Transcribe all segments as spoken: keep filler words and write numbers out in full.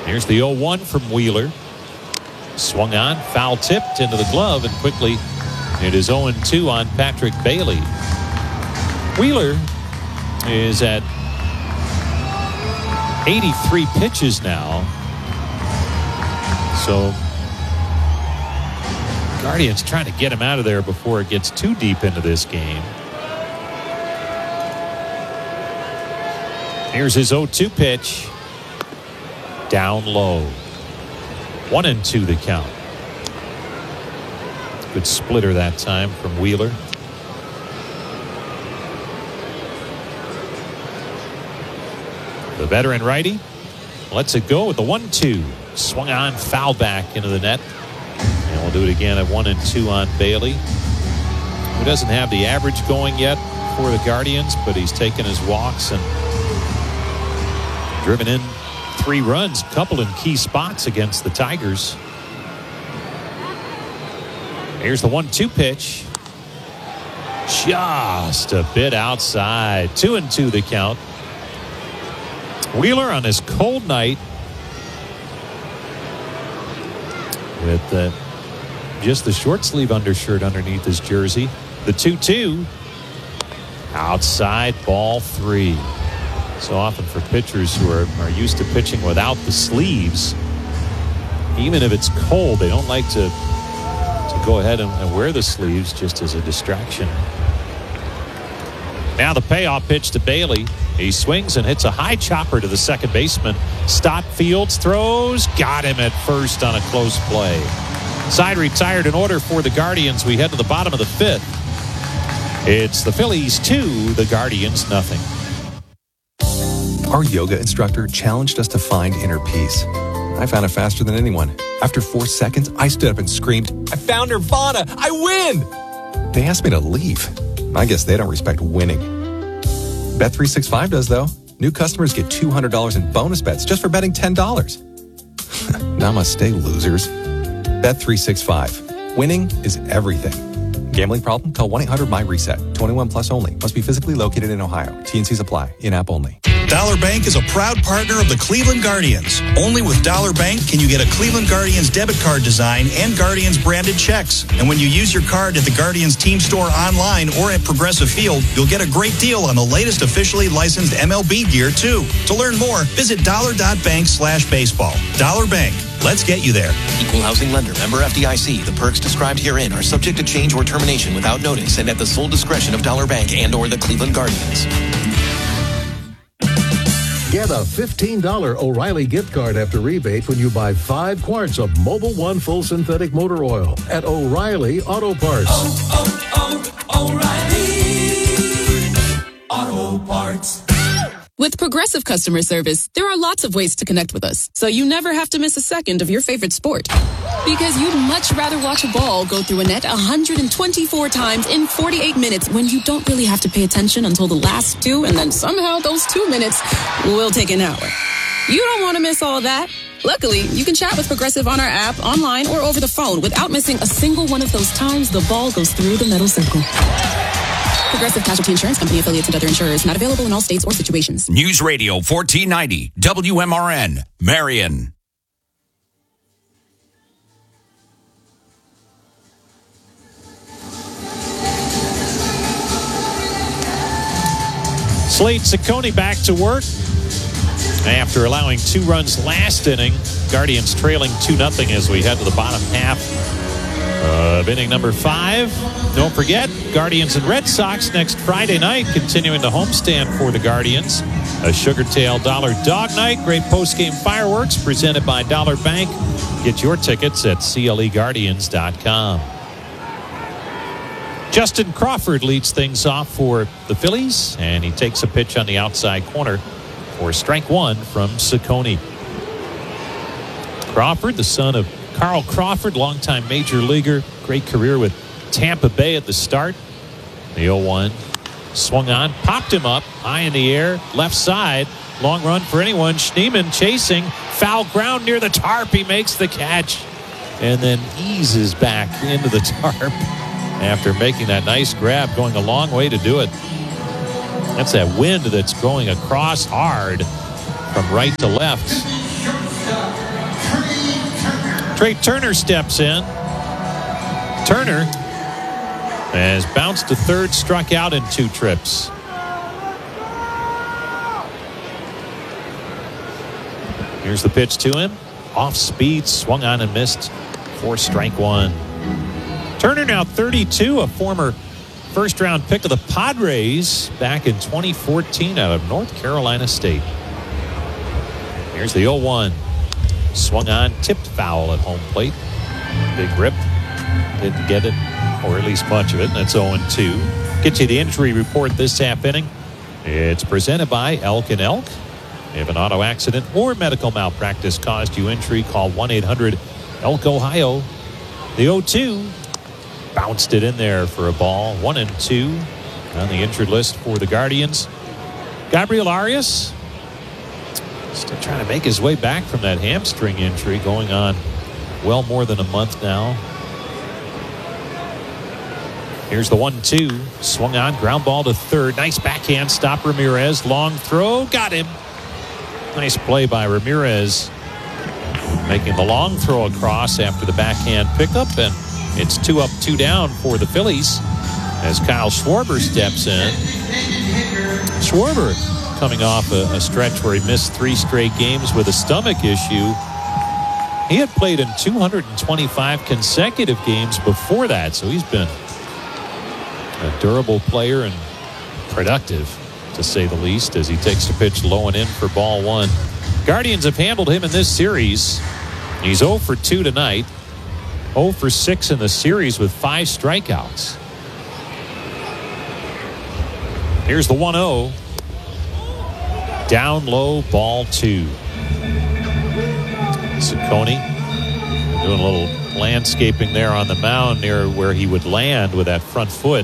Here's the oh one from Wheeler. Swung on, foul tipped into the glove, and quickly it is oh two on Patrick Bailey. Wheeler is at eighty-three pitches now. So Guardians trying to get him out of there before it gets too deep into this game. Here's his oh two pitch. Down low. One and two the count. Good splitter that time from Wheeler. The veteran righty lets it go with the one two. Swung on, foul back into the net. And we'll do it again at one and two on Bailey, who doesn't have the average going yet for the Guardians, but he's taken his walks and driven in three runs, couple in key spots against the Tigers. Here's the one two pitch. Just a bit outside. Two and two the count. Wheeler on his cold night with uh, just the short sleeve undershirt underneath his jersey. The two two. Outside, ball three. So often for pitchers who are, are used to pitching without the sleeves, even if it's cold, they don't like to, to go ahead and, and wear the sleeves just as a distraction. Now the payoff pitch to Bailey. He swings and hits a high chopper to the second baseman. Stott Fields throws. Got him at first on a close play. Side retired in order for the Guardians. We head to the bottom of the fifth. It's the Phillies two, the Guardians nothing. Our yoga instructor challenged us to find inner peace. I found it faster than anyone. After four seconds, I stood up and screamed, "I found Nirvana! I win!" They asked me to leave. I guess they don't respect winning. Bet three sixty-five does, though. New customers get two hundred dollars in bonus bets just for betting ten dollars. Namaste, losers. Bet three sixty-five. Winning is everything. Gambling problem? Call one eight hundred my reset. twenty-one plus only. Must be physically located in Ohio. T and Cs apply. In-app only. Dollar Bank is a proud partner of the Cleveland Guardians. Only with Dollar Bank can you get a Cleveland Guardians debit card design and Guardians branded checks. And when you use your card at the Guardians team store online or at Progressive Field, you'll get a great deal on the latest officially licensed M L B gear, too. To learn more, visit dollar.bank slash baseball. Dollar Bank. Let's get you there. Equal housing lender. Member F D I C. The perks described herein are subject to change or termination without notice and at the sole discretion of Dollar Bank and or the Cleveland Guardians. Get a fifteen dollars O'Reilly gift card after rebate when you buy five quarts of Mobil One Full Synthetic Motor Oil at O'Reilly Auto Parts. Oh, oh, oh, O'Reilly Auto Parts. With Progressive customer service, there are lots of ways to connect with us, so you never have to miss a second of your favorite sport. Because you'd much rather watch a ball go through a net one hundred twenty-four times in forty-eight minutes when you don't really have to pay attention until the last two, and then somehow those two minutes will take an hour. You don't want to miss all that. Luckily, you can chat with Progressive on our app, online, or over the phone without missing a single one of those times the ball goes through the metal circle. Progressive Casualty Insurance Company, affiliates, and other insurers. Not available in all states or situations. News Radio fourteen ninety, W M R N, Marion. Slade Cecconi back to work after allowing two runs last inning. Guardians trailing two nothing as we head to the bottom half of inning number five. Don't forget, Guardians and Red Sox next Friday night, continuing the homestand for the Guardians. A Sugartail Dollar Dog Night. Great post-game fireworks presented by Dollar Bank. Get your tickets at C L E Guardians dot com. Justin Crawford leads things off for the Phillies, and he takes a pitch on the outside corner for strike one from Cecconi. Crawford, the son of Carl Crawford, longtime major leaguer, great career with Tampa Bay at the start. The oh one swung on, popped him up high in the air, left side, long run for anyone. Schneemann chasing, foul ground near the tarp. He makes the catch and then eases back into the tarp after making that nice grab, going a long way to do it. That's that wind that's going across hard from right to left. Trey Turner steps in. Turner has bounced to third, struck out in two trips. Here's the pitch to him. Off speed, swung on and missed for strike one. Turner now thirty-two, a former first-round pick of the Padres back in twenty fourteen out of North Carolina State. Here's the oh one. Swung on, tipped foul at home plate. Big rip. Didn't get it, or at least much of it, and that's oh two. Get you the injury report this half inning. It's presented by Elk and Elk. If an auto accident or medical malpractice caused you injury, call one eight hundred elk ohio. The oh two bounced it in there for a ball. one and two on the injured list for the Guardians. Gabriel Arias still trying to make his way back from that hamstring injury, going on well more than a month now. Here's the one two. Swung on, ground ball to third. Nice backhand stop. Ramirez, long throw, got him. Nice play by Ramirez, making the long throw across after the backhand pickup, and it's two up, two down for the Phillies as Kyle Schwarber steps in. Schwarber coming off a, a stretch where he missed three straight games with a stomach issue. He had played in two hundred twenty-five consecutive games before that, so he's been a durable player and productive, to say the least, as he takes the pitch low and in for ball one. Guardians have handled him in this series. He's oh for two tonight. oh for six in the series with five strikeouts. Here's the one oh. Down low, ball two. Ciccone doing a little landscaping there on the mound near where he would land with that front foot.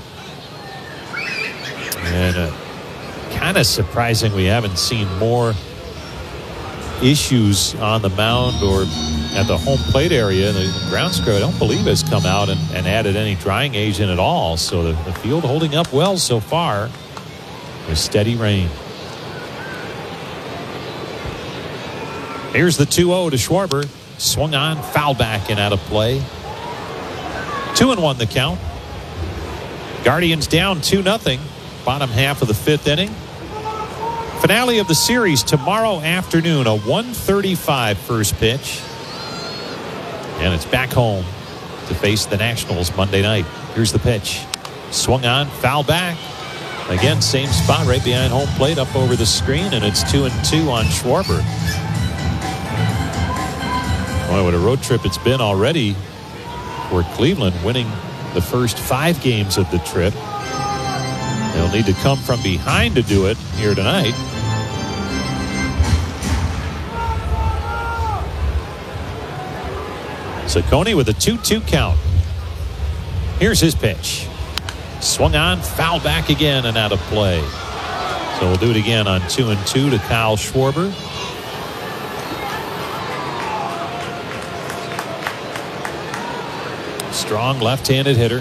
And uh, kind of surprising we haven't seen more issues on the mound or at the home plate area. The grounds crew, I don't believe, has come out and, and added any drying agent at all. So the, the field holding up well so far with steady rain. Here's the two oh to Schwarber. Swung on, foul back and out of play. Two and one the count. Guardians down two nothing. Bottom half of the fifth inning. Finale of the series tomorrow afternoon, a one thirty-five first pitch. And it's back home to face the Nationals Monday night. Here's the pitch. Swung on, foul back. Again, same spot right behind home plate, up over the screen, and it's two and two on Schwarber. Boy, what a road trip it's been already for Cleveland, winning the first five games of the trip. They'll need to come from behind to do it here tonight. Ciccone with a two two count. Here's his pitch. Swung on, foul back again and out of play. So we'll do it again on two and two to Kyle Schwarber. Strong left-handed hitter.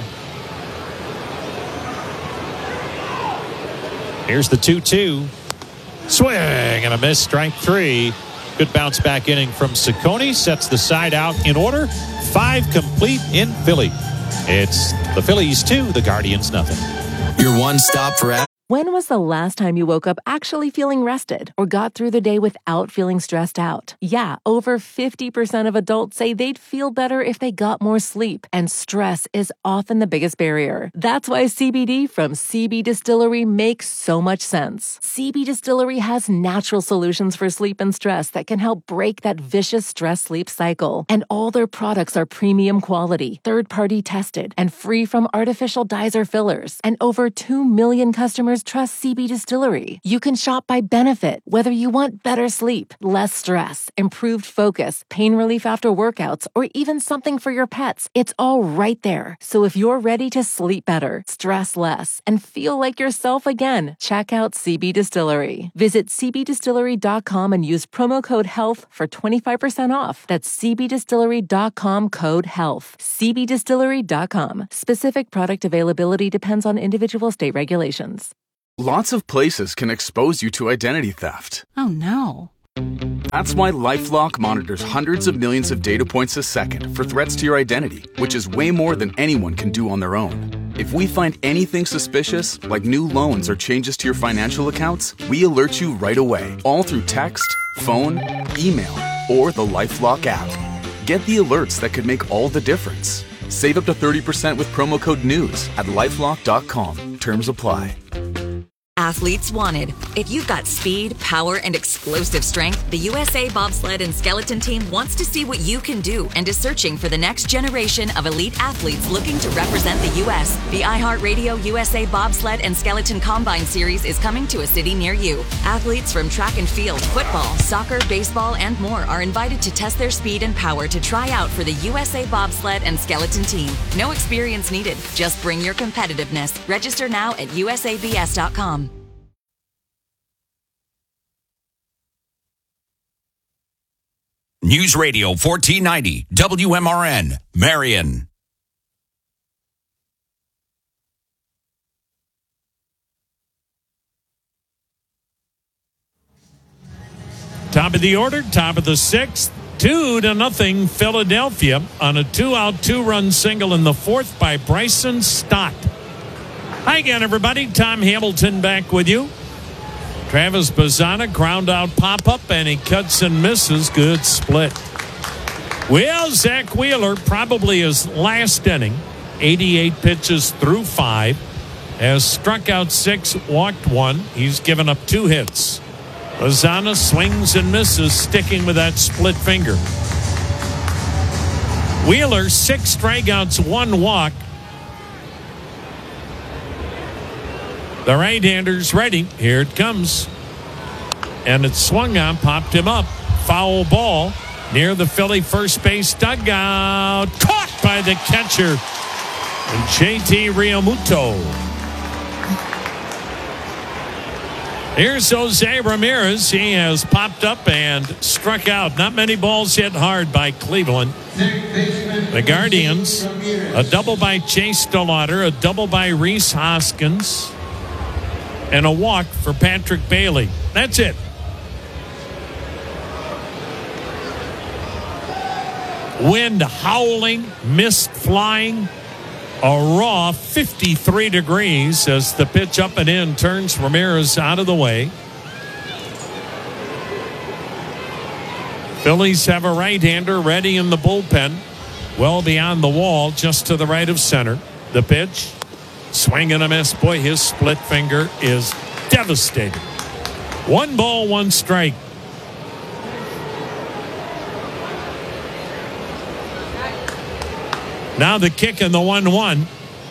Here's the two two. Swing and a miss, strike three. Good bounce back inning from Ciccone. Sets the side out in order. Five complete in Philly. It's the Phillies two, the Guardians nothing. Your one stop for... When was the last time you woke up actually feeling rested or got through the day without feeling stressed out? Yeah, over fifty percent of adults say they'd feel better if they got more sleep, and stress is often the biggest barrier. That's why C B D from C B Distillery makes so much sense. C B Distillery has natural solutions for sleep and stress that can help break that vicious stress-sleep cycle. And all their products are premium quality, third-party tested, and free from artificial dyes or fillers. And over two million customers trust C B Distillery. You can shop by benefit, whether you want better sleep, less stress, improved focus, pain relief after workouts, or even something for your pets. It's all right there. So if you're ready to sleep better, stress less, and feel like yourself again, check out C B Distillery. Visit c b distillery dot com and use promo code HEALTH for twenty-five percent off. That's c b distillery dot com code HEALTH. c b distillery dot com. Specific product availability depends on individual state regulations. Lots of places can expose you to identity theft. Oh no. That's why LifeLock monitors hundreds of millions of data points a second for threats to your identity, which is way more than anyone can do on their own. If we find anything suspicious, like new loans or changes to your financial accounts, we alert you right away, all through text, phone, email, or the LifeLock app. Get the alerts that could make all the difference. Save up to thirty percent with promo code NEWS at lifelock dot com. Terms apply. Athletes wanted. If you've got speed, power, and explosive strength, the U S A Bobsled and Skeleton Team wants to see what you can do and is searching for the next generation of elite athletes looking to represent the U S The iHeartRadio U S A Bobsled and Skeleton Combine Series is coming to a city near you. Athletes from track and field, football, soccer, baseball, and more are invited to test their speed and power to try out for the U S A Bobsled and Skeleton Team. No experience needed. Just bring your competitiveness. Register now at U S A B S dot com. News Radio fourteen ninety, W M R N, Marion. Top of the order, top of the sixth, two to nothing Philadelphia on a two-out, two-run single in the fourth by Bryson Stott. Hi again, everybody. Tom Hamilton back with you. Travis Bazzana, ground out pop-up, and he cuts and misses. Good split. Well, Zach Wheeler, probably his last inning, eighty-eight pitches through five, has struck out six, walked one. He's given up two hits. Bazzana swings and misses, sticking with that split finger. Wheeler, six strikeouts, one walk. The right-hander's ready. Here it comes. And it swung on, popped him up. Foul ball near the Philly first base dugout. Caught by the catcher, J T Realmuto. Here's Jose Ramirez. He has popped up and struck out. Not many balls hit hard by Cleveland. The Guardians, a double by Chase DeLauder, a double by Rhys Hoskins, and a walk for Patrick Bailey. That's it. Wind howling, mist flying, a raw fifty-three degrees as the pitch up and in turns Ramirez out of the way. Phillies have a right-hander ready in the bullpen, well beyond the wall, just to the right of center. The pitch. Swing and a miss. Boy, his split finger is devastating. One ball, one strike. Now the kick and the one one.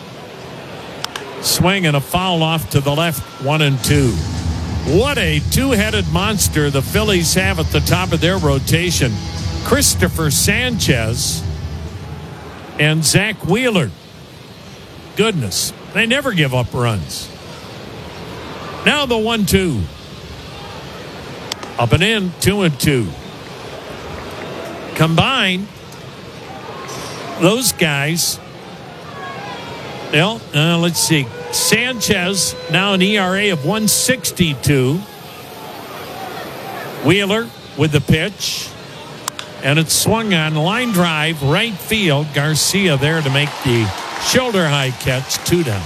Swing and a foul off to the left, one and two. What a two-headed monster the Phillies have at the top of their rotation. Christopher Sanchez and Zach Wheeler. Goodness. They never give up runs. Now the one two. Up and in, two and two. Combined, those guys, well, uh, let's see. Sanchez, now an E R A of one sixty-two. Wheeler with the pitch. And it's swung on, line drive, right field. Garcia there to make the shoulder high catch, two down.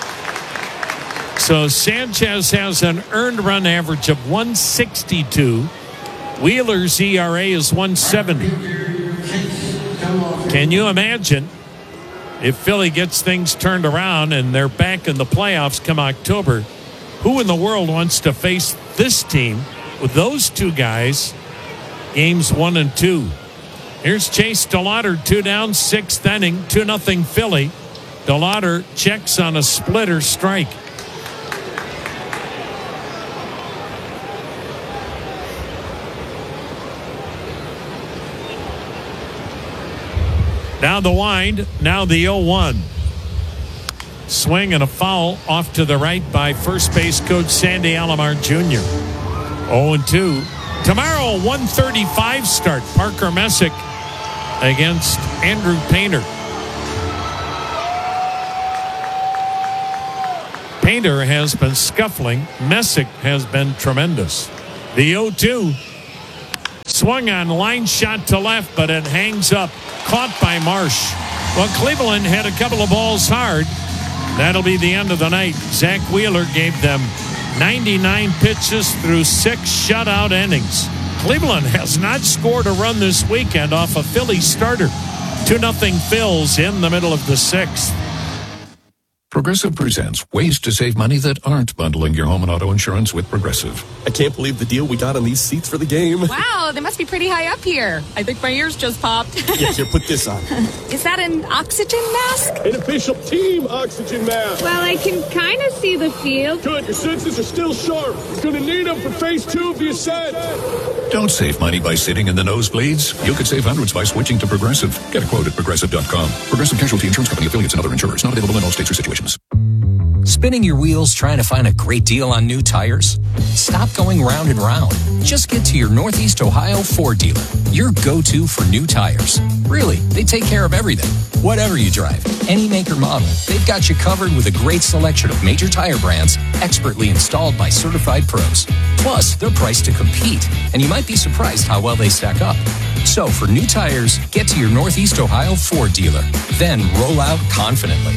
So Sanchez has an earned run average of one sixty-two. Wheeler's E R A is one seventy. Can you imagine if Philly gets things turned around and they're back in the playoffs come October? Who in the world wants to face this team with those two guys, games one and two? Here's Chase DeLauder, two down, sixth inning, two nothing Philly. DeLauder checks on a splitter strike. Now the wind, now the oh one. Swing and a foul off to the right by first base coach Sandy Alomar Junior oh and two. Tomorrow, one thirty-five start. Parker Messick against Andrew Painter. Painter has been scuffling. Messick has been tremendous. The oh two. Swung on, line shot to left, but it hangs up. Caught by Marsh. Well, Cleveland had a couple of balls hard. That'll be the end of the night. Zach Wheeler gave them ninety-nine pitches through six shutout innings. Cleveland has not scored a run this weekend off a Philly starter. two nothing Phils in the middle of the sixth. Progressive presents ways to save money that aren't bundling your home and auto insurance with Progressive. I can't believe the deal we got on these seats for the game. Wow, they must be pretty high up here. I think my ears just popped. Yeah, here, put this on. Is that an oxygen mask? An official team oxygen mask. Well, I can kind of see the field. Good, your senses are still sharp. You're going to need them for phase two of the ascent. Don't save money by sitting in the nosebleeds. You could save hundreds by switching to Progressive. Get a quote at Progressive dot com. Progressive Casualty Insurance Company affiliates and other insurers. Not available in all states or situations. Spinning your wheels trying to find a great deal on new tires? Stop going round and round. Just get to your Northeast Ohio Ford dealer, your go-to for new tires. Really, they take care of everything. Whatever you drive, any make or model, they've got you covered with a great selection of major tire brands expertly installed by certified pros. Plus, they're priced to compete, and you might be surprised how well they stack up. So for new tires, get to your Northeast Ohio Ford dealer. Then roll out confidently.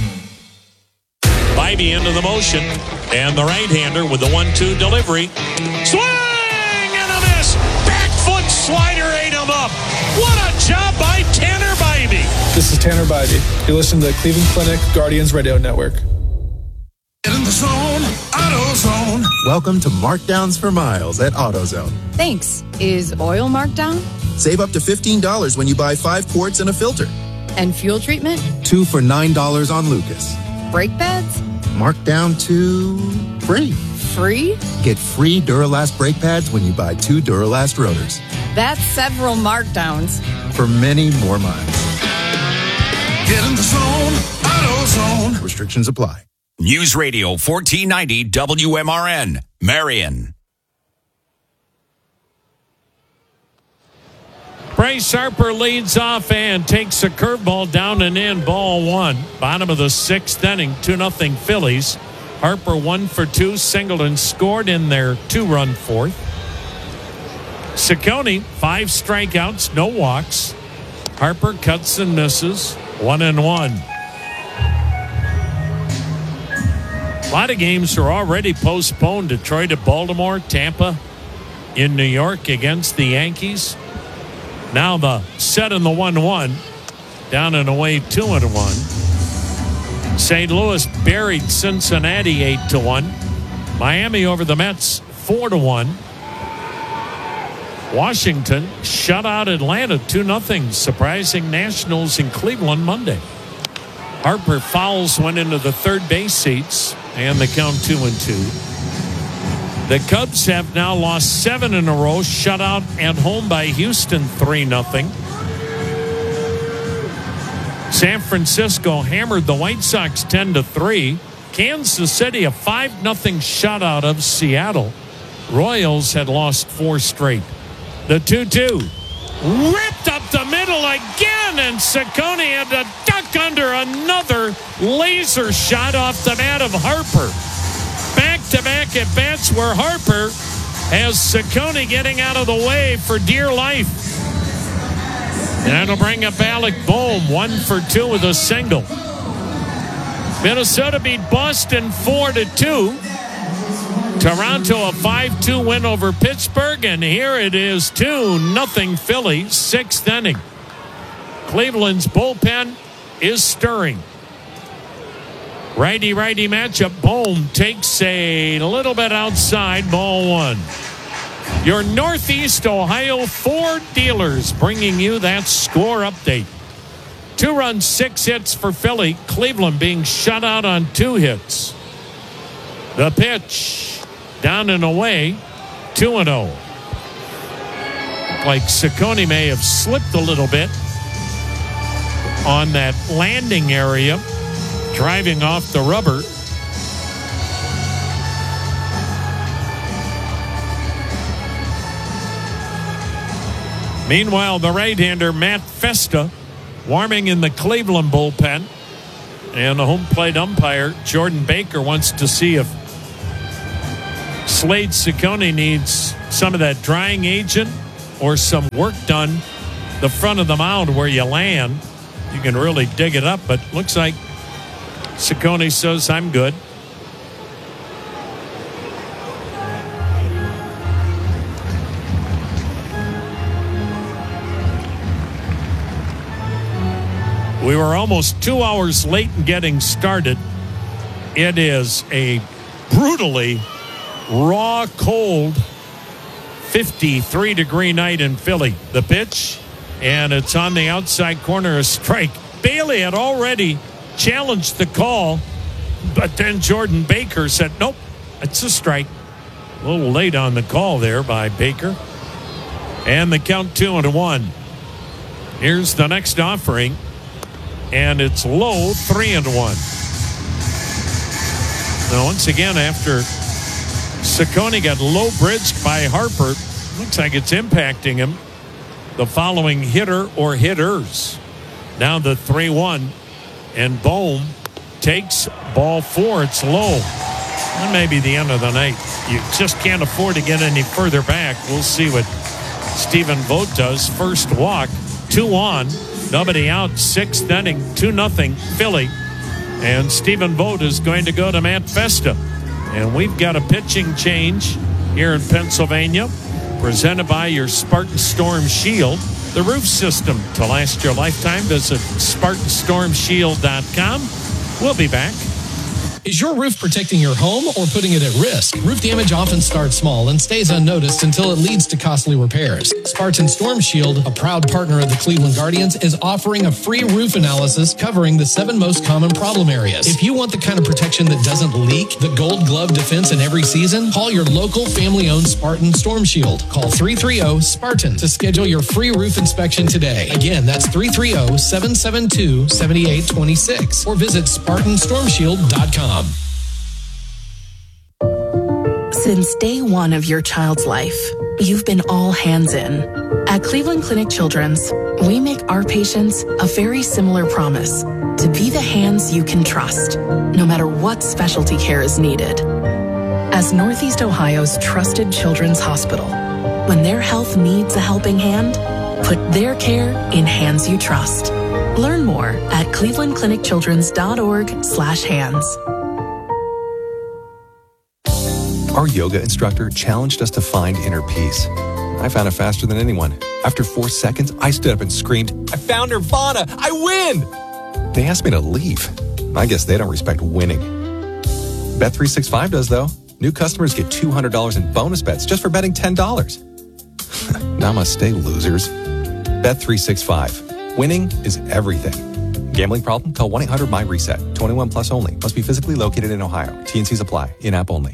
Bybee into the motion, and the right-hander with the one two delivery. Swing and a miss. Back foot slider ate him up. What a job by Tanner Bybee. This is Tanner Bybee. You listen to the Cleveland Clinic Guardians Radio Network. Get in the zone, AutoZone. Welcome to Markdowns for Miles at AutoZone. Thanks. Is oil marked down? Save up to fifteen dollars when you buy five quarts and a filter. And fuel treatment? Two for nine dollars on Lucas. Brake pads? Marked down to free. Free? Get free Duralast brake pads when you buy two Duralast rotors. That's several markdowns. For many more miles. Get in the zone, AutoZone. Restrictions apply. News Radio fourteen ninety W M R N, Marion. Bryce Harper leads off and takes a curveball down and in, ball one. Bottom of the sixth inning, two nothing Phillies. Harper one for two, singled and scored in their two-run fourth. Ciccone, five strikeouts, no walks. Harper cuts and misses, one and one. A lot of games are already postponed. Detroit at Baltimore, Tampa in New York against the Yankees. Now the set in the one one, down and away two and one. Saint Louis buried Cincinnati eight to one. Miami over the Mets four to one. Washington shut out Atlanta two nothing, surprising Nationals in Cleveland Monday. Harper fouls one into the third base seats, and the count two and two. The Cubs have now lost seven in a row, shut out at home by Houston three nothing. San Francisco hammered the White Sox ten to three. Kansas City a five nothing shutout of Seattle. Royals had lost four straight. The two two. Ripped up the middle again, and Ciccone had to duck under another laser shot off the bat of Harper. Back-to-back at bats where Harper has Ciccone getting out of the way for dear life. And that'll bring up Alec Bohm, one for two with a single. Minnesota beat Boston four to two. Toronto a five two win over Pittsburgh, and here it is two nothing Phillies, sixth inning. Cleveland's bullpen is stirring. Righty-righty matchup. Bohm takes a little bit outside, ball one. Your Northeast Ohio Ford dealers bringing you that score update. Two runs, six hits for Philly. Cleveland being shut out on two hits. The pitch, down and away, two and oh. Like Ciccone may have slipped a little bit on that landing area, driving off the rubber. Meanwhile, the right-hander Matt Festa warming in the Cleveland bullpen. And the home plate umpire, Jordan Baker, wants to see if Slade Ciccone needs some of that drying agent or some work done the front of the mound where you land, you can really dig it up. But looks like Ciccone says, I'm good. We were almost two hours late in getting started. It is a brutally raw, cold, fifty-three degree night in Philly. The pitch, and it's on the outside corner, a strike. Bailey had already challenged the call, but then Jordan Baker said, nope, it's a strike. A little late on the call there by Baker. And the count two and one. Here's the next offering. And it's low, three and one. Now, once again, after Ciccone got low bridged by Harper, looks like it's impacting him. The following hitter or hitters. Now the three one. And Bohm takes ball four. It's low. That may be the end of the night. You just can't afford to get any further back. We'll see what Stephen Vogt does. First walk, two on. Nobody out, sixth inning, two nothing Philly. And Stephen Vogt is going to go to Matt Festa. And we've got a pitching change here in Pennsylvania, presented by your Spartan Storm Shield, the roof system to last your lifetime. Visit Spartan Storm Shield dot com. We'll be back. Is your roof protecting your home or putting it at risk? Roof damage often starts small and stays unnoticed until it leads to costly repairs. Spartan Storm Shield, a proud partner of the Cleveland Guardians, is offering a free roof analysis covering the seven most common problem areas. If you want the kind of protection that doesn't leak, the gold glove defense in every season, call your local family-owned Spartan Storm Shield. Call three three zero SPARTAN to schedule your free roof inspection today. Again, that's three three zero, seven seven two, seven eight two six or visit Spartan Storm Shield dot com. Since day one of your child's life, you've been all hands in. At Cleveland Clinic Children's, we make our patients a very similar promise to be the hands you can trust, no matter what specialty care is needed. As Northeast Ohio's trusted children's hospital, when their health needs a helping hand, put their care in hands you trust. Learn more at cleveland clinic children's dot org slash hands. Our yoga instructor challenged us to find inner peace. I found it faster than anyone. After four seconds, I stood up and screamed, I found Nirvana! I win! They asked me to leave. I guess they don't respect winning. Bet three sixty-five does, though. New customers get two hundred dollars in bonus bets just for betting ten dollars. Namaste, losers. Bet three sixty-five. Winning is everything. Gambling problem? Call one eight hundred my reset. twenty-one plus only. Must be physically located in Ohio. T and Cs apply. In-app only.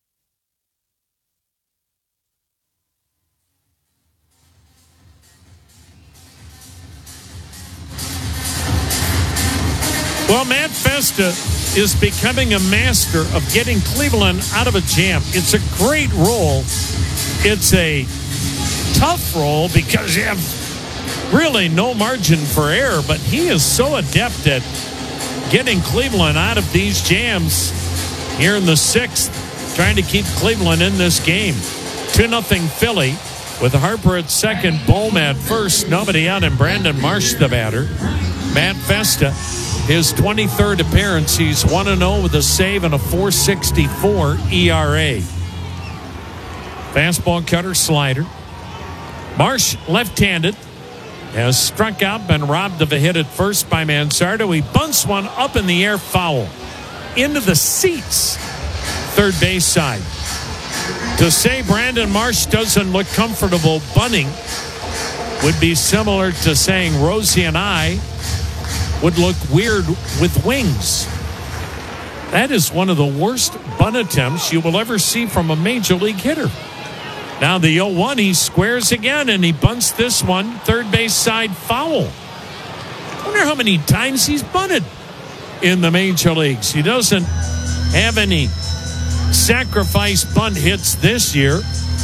Well, Matt Festa is becoming a master of getting Cleveland out of a jam. It's a great role. It's a tough role because you have really no margin for error, but he is so adept at getting Cleveland out of these jams here in the sixth, trying to keep Cleveland in this game. two nothing Philly with Harper at second, Bohm at first, nobody out, and Brandon Marsh the batter. Matt Festa, his twenty-third appearance, he's one and oh with a save and a four sixty-four E R A. Fastball, cutter, slider. Marsh, left-handed, has struck out, been robbed of a hit at first by Mansardo. He bunts one up in the air, foul. Into the seats, third base side. To say Brandon Marsh doesn't look comfortable bunting would be similar to saying Rosie and I would look weird with wings. That is one of the worst bunt attempts you will ever see from a major league hitter. Now the oh one, he squares again, and he bunts this one, third base side, foul. I wonder how many times he's bunted in the major leagues. He doesn't have any sacrifice bunt hits this year.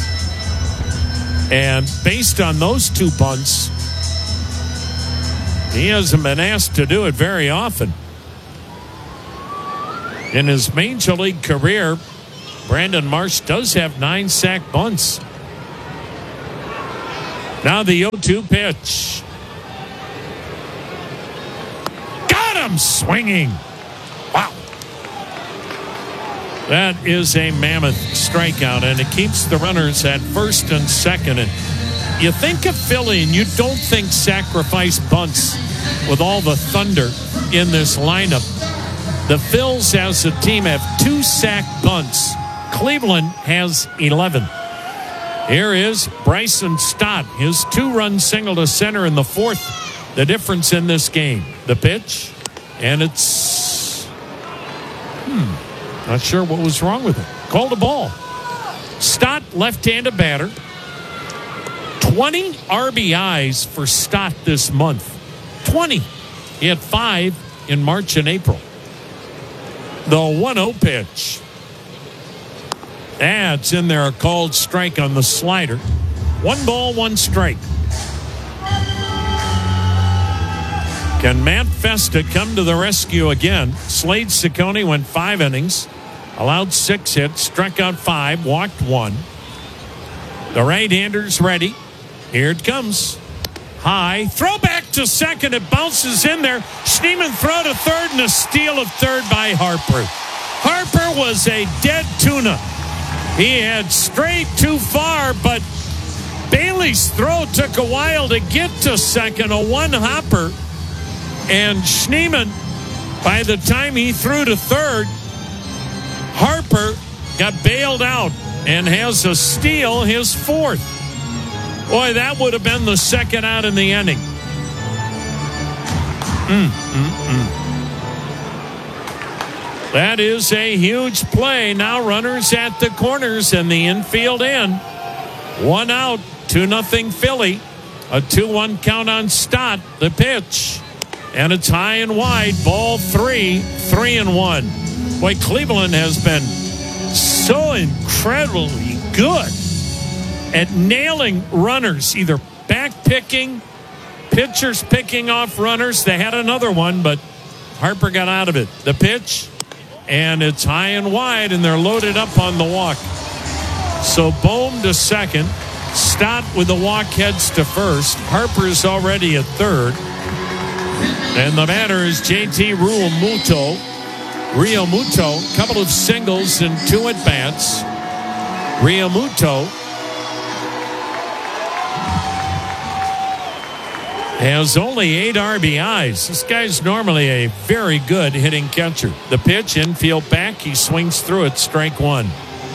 And based on those two bunts, he hasn't been asked to do it very often. In his major league career, Brandon Marsh does have nine sack bunts. Now the oh two pitch. Got him swinging. Wow. That is a mammoth strikeout, and it keeps the runners at first and second. And you think of Philly, and you don't think sacrifice bunts with all the thunder in this lineup. The Phils as a team have two sack bunts. Cleveland has eleven. Here is Bryson Stott, his two-run single to center in the fourth. The difference in this game. The pitch, and it's... Hmm, not sure what was wrong with it. Called a ball. Stott, left-handed batter. twenty R B Is for Stott this month. twenty. He had five in March and April. The one oh pitch. That's in there, a called strike on the slider. One ball, one strike. Can Matt Festa come to the rescue again? Slade Ciccone went five innings, allowed six hits, struck out five, walked one. The right-hander's ready. Here it comes. High. Throw back to second. It bounces in there. Schneemann throw to third, and a steal of third by Harper. Harper was a dead tuna. He had strayed too far, but Bailey's throw took a while to get to second, a one-hopper. And Schneemann, by the time he threw to third, Harper got bailed out and has a steal, his fourth. Boy, that would have been the second out in the inning. Mm, mm, mm. That is a huge play. Now runners at the corners and the infield end. One out, two nothing Philly. A two one count on Stott. The pitch. And it's high and wide. Ball three, three and one. Boy, Cleveland has been so incredibly good at nailing runners, either back picking, pitchers picking off runners. They had another one, but Harper got out of it. The pitch, and it's high and wide, and they're loaded up on the walk. So Bohm to second. Stott with the walk heads to first. Harper's already at third. And the batter is J T Realmuto. Realmuto, couple of singles and two at-bats. Realmuto has only eight R B Is. This guy's normally a very good hitting catcher. The pitch, infield back. He swings through it, strike one.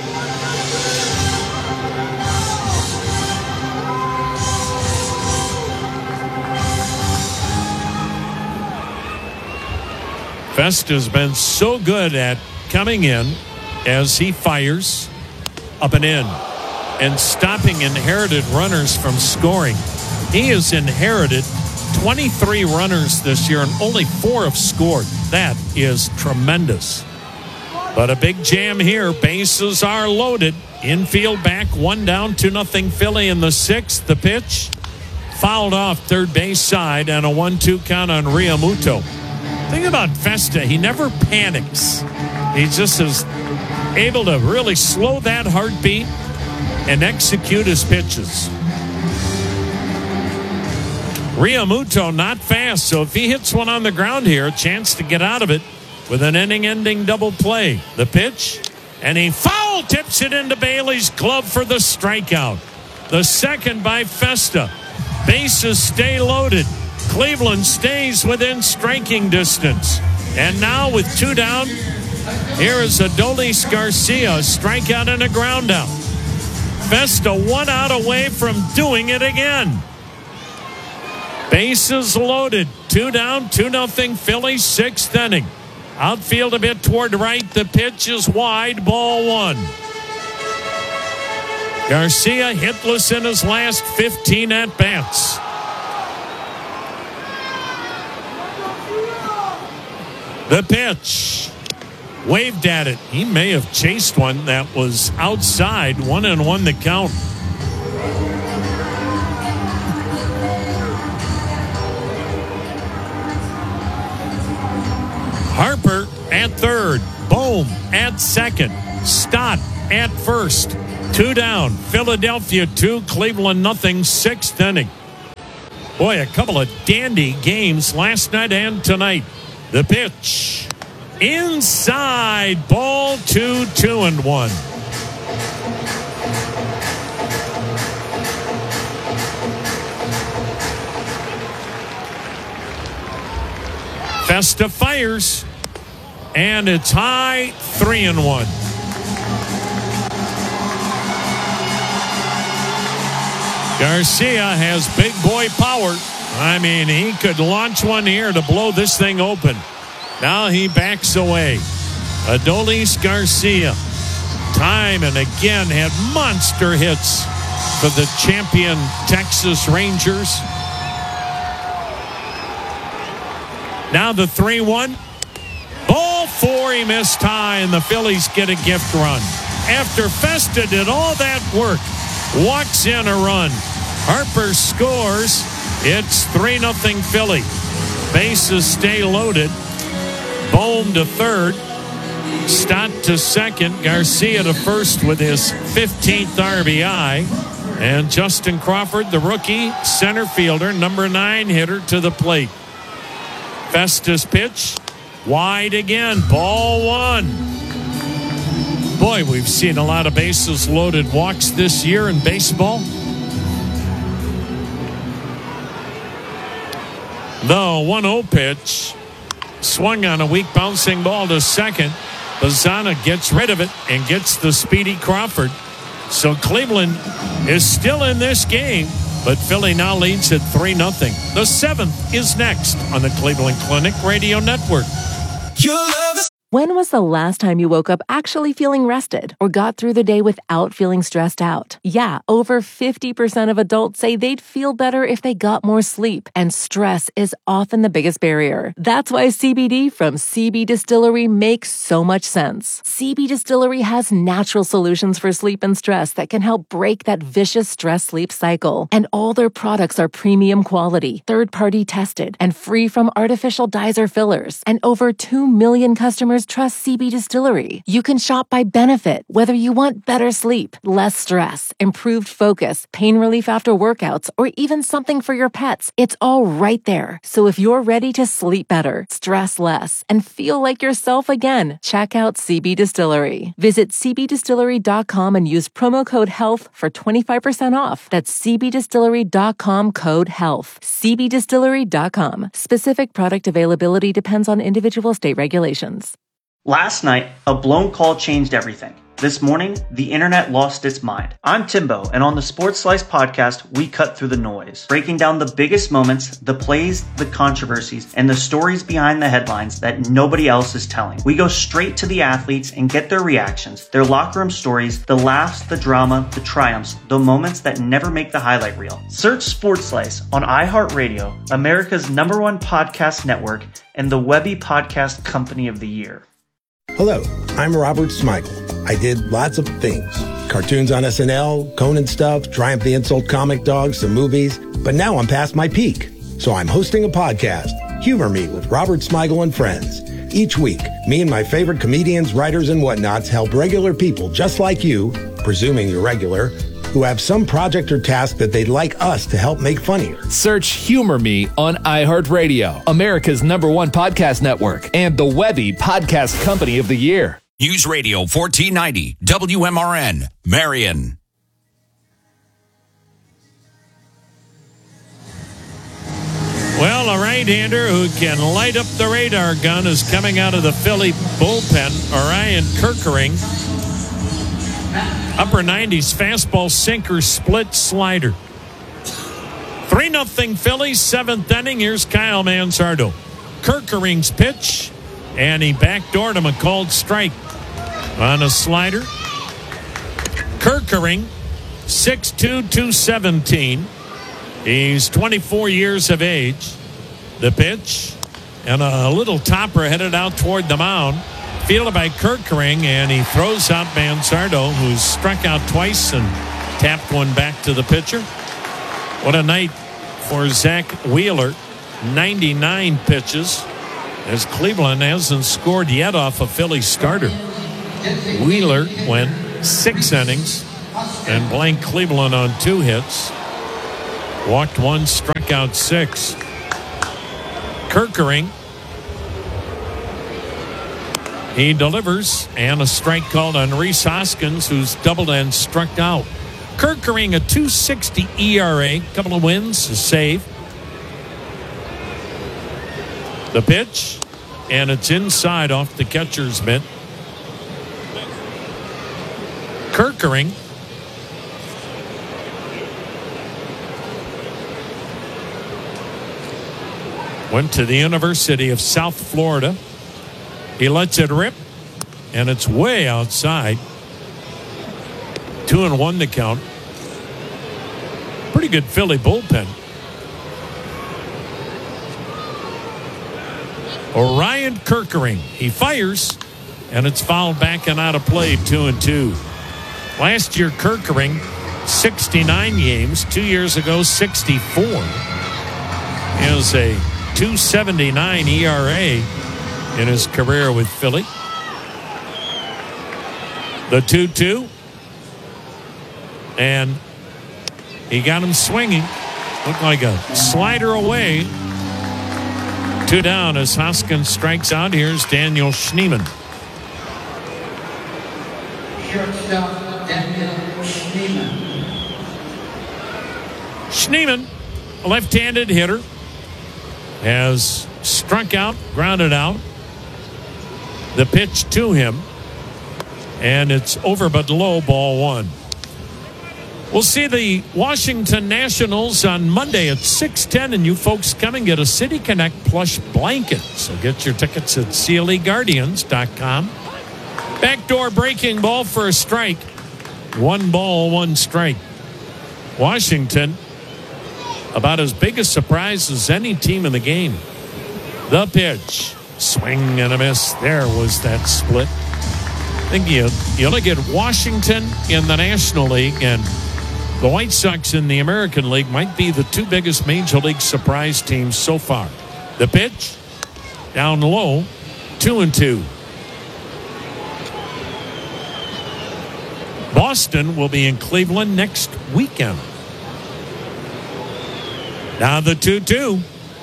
Festa's been so good at coming in as he fires up and in and stopping inherited runners from scoring. He has inherited twenty-three runners this year, and only four have scored. That is tremendous. But a big jam here. Bases are loaded. Infield back, one down, two nothing Philly in the sixth. The pitch fouled off third base side, and a one two count on Realmuto. Thing about Festa, he never panics. He just is able to really slow that heartbeat and execute his pitches. Realmuto not fast, so if he hits one on the ground here, a chance to get out of it with an inning-ending double play. The pitch, and he foul tips it into Bailey's glove for the strikeout. The second by Festa. Bases stay loaded. Cleveland stays within striking distance. And now with two down, here is Adolis Garcia, a strikeout and a ground out. Festa one out away from doing it again. Bases loaded. Two down, two nothing Philly, sixth inning. Outfield a bit toward right. The pitch is wide, ball one. Garcia hitless in his last fifteen at-bats. The pitch. Waved at it. He may have chased one that was outside. One and one the count. Harper at third. Bohm at second. Stott at first. Two down. Philadelphia two, Cleveland nothing, sixth inning. Boy, a couple of dandy games last night and tonight. The pitch. Inside. Ball two, two and one. Festa fires. And it's high, three and one. Garcia has big boy power. I mean, he could launch one here to blow this thing open. Now he backs away. Adolis Garcia, time and again, had monster hits for the champion Texas Rangers. Now the three one. Ball four, he missed high, and the Phillies get a gift run. After Festa did all that work, walks in a run. Harper scores. It's three nothing Philly. Bases stay loaded. Bohm to third. Stott to second. Garcia to first with his fifteenth R B I. And Justin Crawford, the rookie center fielder, number nine hitter, to the plate. Festa's pitch. Wide again. Ball one. Boy, we've seen a lot of bases loaded walks this year in baseball. The one oh pitch. Swung on a weak bouncing ball to second. Bazzana gets rid of it and gets the speedy Crawford. So Cleveland is still in this game, but Philly now leads at three nothing. The seventh is next on the Cleveland Clinic Radio Network. When was the last time you woke up actually feeling rested or got through the day without feeling stressed out? Yeah, over fifty percent of adults say they'd feel better if they got more sleep, and stress is often the biggest barrier. That's why C B D from C B Distillery makes so much sense. C B Distillery has natural solutions for sleep and stress that can help break that vicious stress-sleep cycle. And all their products are premium quality, third-party tested, and free from artificial dyes or fillers. And over two million customers trust C B Distillery. You can shop by benefit, whether you want better sleep, less stress, improved focus, pain relief after workouts, or even something for your pets. It's all right there. So if you're ready to sleep better, stress less, and feel like yourself again, check out C B Distillery. Visit c b distillery dot com and use promo code HEALTH for twenty-five percent off. That's c b distillery dot com code HEALTH. c b distillery dot com. Specific product availability depends on individual state regulations. Last night, a blown call changed everything. This morning, the internet lost its mind. I'm Timbo, and on the Sports Slice podcast, we cut through the noise, breaking down the biggest moments, the plays, the controversies, and the stories behind the headlines that nobody else is telling. We go straight to the athletes and get their reactions, their locker room stories, the laughs, the drama, the triumphs, the moments that never make the highlight reel. Search Sports Slice on iHeartRadio, America's number one podcast network, and the Webby Podcast Company of the Year. Hello, I'm Robert Smigel. I did lots of things. Cartoons on S N L, Conan stuff, Triumph the Insult comic dogs, some movies. But now I'm past my peak. So I'm hosting a podcast, Humor Me with Robert Smigel and Friends. Each week, me and my favorite comedians, writers, and whatnots help regular people just like you, presuming you're regular, who have some project or task that they'd like us to help make funnier. Search Humor Me on iHeartRadio, America's number one podcast network, and the Webby Podcast Company of the Year. News Radio fourteen ninety, W M R N, Marion. Well, a right-hander who can light up the radar gun is coming out of the Philly bullpen, Orion Kerkering. Upper nineties fastball, sinker, split, slider. three nothing Phillies, seventh inning. Here's Kyle Manzardo. Kerkering's pitch, and he backdoored him a called strike on a slider. Kerkering, six two, two seventeen. He's twenty-four years of age. The pitch, and a little topper headed out toward the mound. Fielded by Kerkering, and he throws out Manzardo, who's struck out twice and tapped one back to the pitcher. What a night for Zach Wheeler. ninety-nine pitches, as Cleveland hasn't scored yet off a Philly starter. Wheeler went six innings, And blanked Cleveland on two hits. Walked one, struck out six. Kerkering. He delivers, and a strike called on Rhys Hoskins, who's doubled and struck out. Kerkering, a two sixty E R A, couple of wins, a save. The pitch, and it's inside off the catcher's mitt. Kerkering. Went to the University of South Florida. He lets it rip, and it's way outside. Two and one to count. Pretty good Philly bullpen. Orion Kerkering. He fires, and it's fouled back and out of play, two and two. Last year, Kerkering, sixty-nine games. Two years ago, sixty-four. He has a two seventy-nine E R A in his career with Philly. The two two. And he got him swinging. Looked like a slider away. Two down as Hoskins strikes out. Here's Daniel Schneemann. Shortstop Daniel Schneemann. Schneemann, a left-handed hitter, has struck out, grounded out. The pitch to him, and it's over but low, ball one. We'll see the Washington Nationals on Monday at six ten, and you folks come and get a City Connect plush blanket. So get your tickets at C L E Guardians dot com. Backdoor breaking ball for a strike. One ball, one strike. Washington, about as big a surprise as any team in the game. The pitch. Swing and a miss. There was that split. I think you, you look at Washington in the National League and the White Sox in the American League might be the two biggest Major League surprise teams so far. The pitch, down low, two and two. Boston will be in Cleveland next weekend. Now the two two.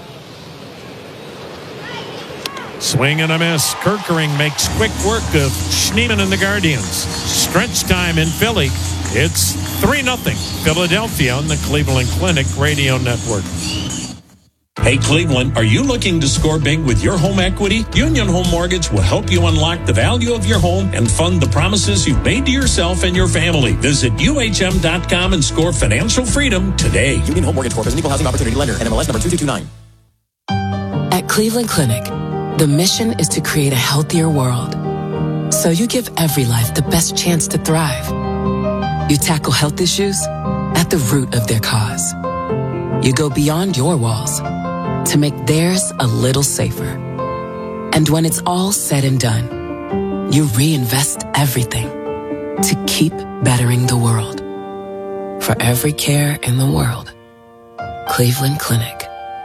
Swing and a miss. Kerkering makes quick work of Schneemann and the Guardians. Stretch time in Philly. It's three nothing Philadelphia on the Cleveland Clinic Radio Network. Hey, Cleveland, are you looking to score big with your home equity? Union Home Mortgage will help you unlock the value of your home and fund the promises you've made to yourself and your family. Visit U H M dot com and score financial freedom today. Union Home Mortgage Corp is an equal housing opportunity lender. N M L S number two two two nine. At Cleveland Clinic, the mission is to create a healthier world. So you give every life the best chance to thrive. You tackle health issues at the root of their cause. You go beyond your walls to make theirs a little safer. And when it's all said and done, you reinvest everything to keep bettering the world. For every care in the world, Cleveland Clinic.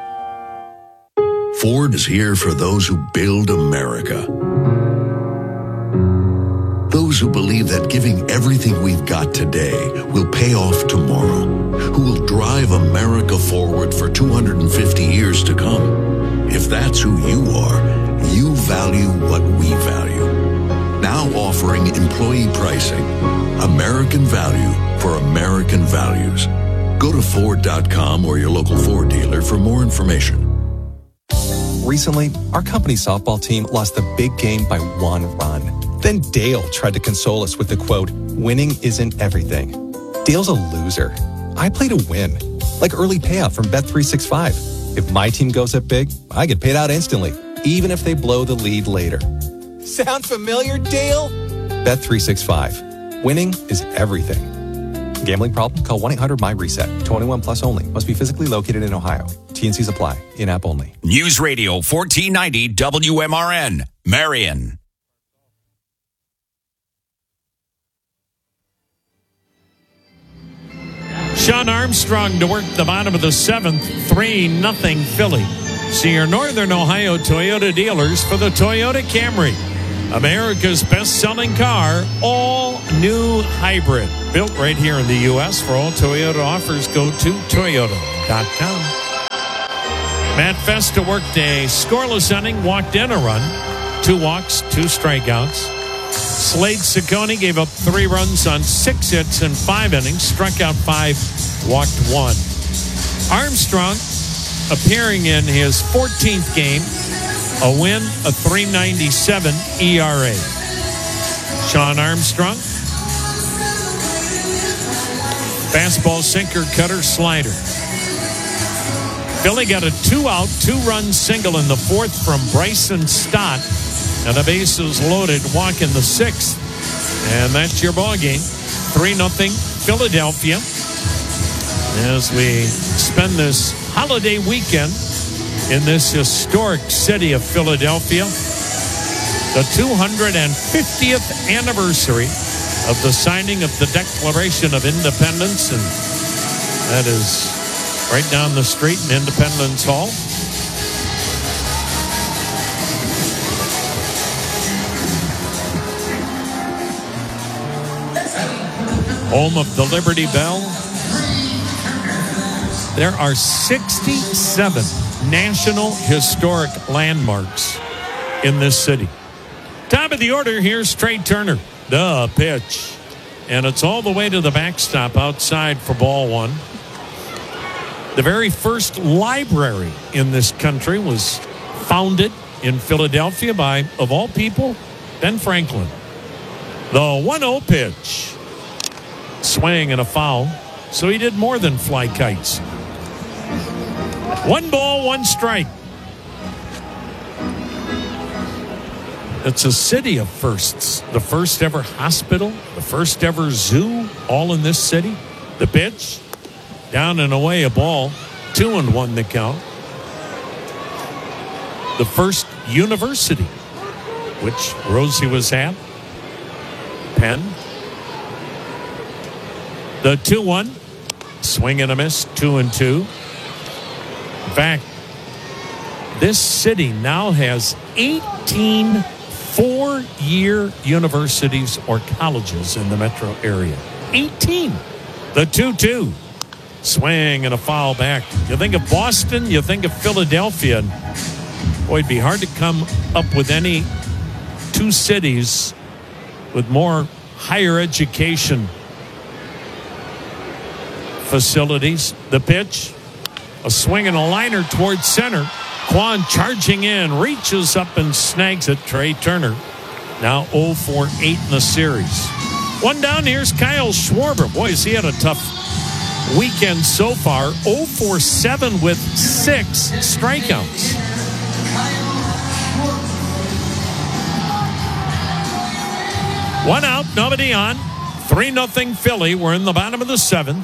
Ford is here for those who build America. Those who believe that giving everything we've got today will pay off tomorrow, who will drive America forward for two hundred fifty years to come. If that's who you are, you value what we value. Now offering employee pricing, American value for American values. Go to Ford dot com or your local Ford dealer for more information. Recently, our company's softball team lost the big game by one run. Then Dale tried to console us with the quote, "Winning isn't everything." Dale's a loser. I play to win, like early payout from Bet three sixty-five. If my team goes up big, I get paid out instantly, even if they blow the lead later. Sound familiar, Dale? Bet three sixty-five. Winning is everything. Gambling problem? Call one eight hundred my reset. twenty-one plus only. Must be physically located in Ohio. T and C's apply. In-app only. News Radio fourteen ninety W M R N, Marion. Sean Armstrong to work the bottom of the seventh, three nothing Philly. See your Northern Ohio Toyota dealers for the Toyota Camry. America's best-selling car, all-new hybrid. Built right here in the U S For all Toyota offers, go to toyota dot com. Matt Festa worked a scoreless inning, walked in a run, two walks, two strikeouts. Slade Ciccone gave up three runs on six hits in five innings, struck out five, walked one. Armstrong appearing in his fourteenth game, a win, a three ninety-seven E R A. Sean Armstrong, fastball, sinker, cutter, slider. Philly got a two-out, two-run single in the fourth from Bryson Stott, and the bases loaded, walk in the sixth. And that's your ball game. three nothing Philadelphia. As we spend this holiday weekend in this historic city of Philadelphia, the two hundred fiftieth anniversary of the signing of the Declaration of Independence, and that is right down the street in Independence Hall. Home of the Liberty Bell. There are sixty-seven National Historic Landmarks in this city. Top of the order, here's Trey Turner. The pitch. And it's all the way to the backstop outside for ball one. The very first library in this country was founded in Philadelphia by, of all people, Ben Franklin. The one oh pitch. Swing and a foul. So he did more than fly kites. One ball, one strike. It's a city of firsts. The first ever hospital, the first ever zoo, all in this city. The pitch, down and away a ball, two and one the count. The first university, which Rosie was at, Penn. The two one, swing and a miss, two and two. In fact, this city now has eighteen four-year universities or colleges in the metro area. eighteen. The two two. Swing and a foul back. You think of Boston, you think of Philadelphia. And boy, it'd be hard to come up with any two cities with more higher education facilities. The pitch, a swing and a liner towards center. Quan charging in, reaches up and snags it. Trey Turner now oh for eight in the series. One down, here's Kyle Schwarber. Boy, has he had a tough weekend so far. oh for seven with six strikeouts. One out, nobody on. three nothing Philly. We're in the bottom of the seventh.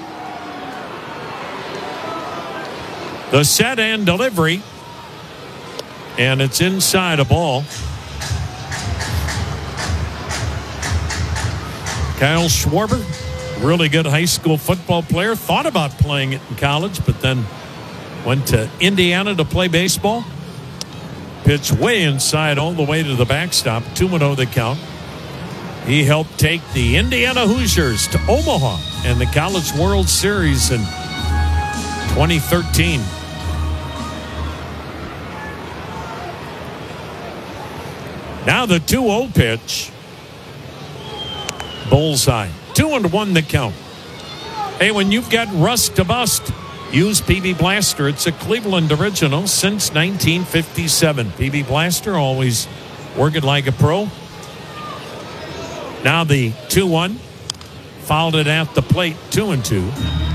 The set and delivery. And it's inside a ball. Kyle Schwarber, really good high school football player. Thought about playing it in college, but then went to Indiana to play baseball. Pitch way inside all the way to the backstop. two and oh the count. He helped take the Indiana Hoosiers to Omaha and the College World Series in twenty thirteen. Now the two oh pitch. Bullseye. Two and one the count. Hey, when you've got rust to bust, use P B Blaster. It's a Cleveland original since nineteen fifty-seven. P B Blaster, always working like a pro. Now the two one. Fouled it at the plate. Two and two.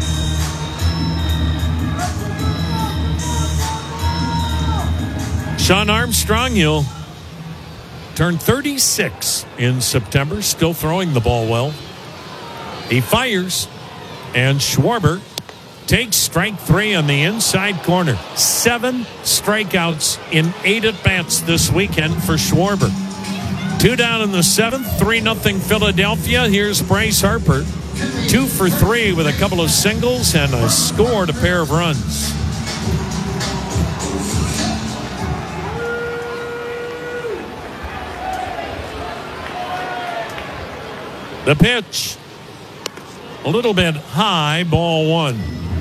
Sean Armstrong, he'll turn thirty-six in September, still throwing the ball well. He fires, and Schwarber takes strike three on the inside corner. Seven strikeouts in eight at-bats this weekend for Schwarber. Two down in the seventh, three nothing Philadelphia. Here's Bryce Harper, two for three with a couple of singles and a scored a pair of runs. The pitch. A little bit high, ball one.